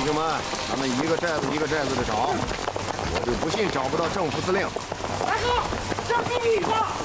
兄们，咱们一个寨子一个寨子的找，我就不信找不到正副司令。 大哥，让给你一个。